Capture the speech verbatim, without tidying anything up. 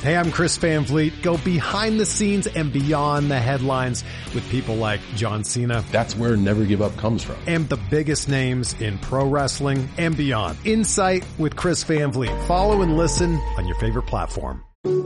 Hey, I'm Chris Van Vliet. Go behind the scenes and beyond the headlines with people like John Cena. That's where Never Give Up comes from. And the biggest names in pro wrestling and beyond. Insight with Chris Van Vliet. Follow and listen on your favorite platform.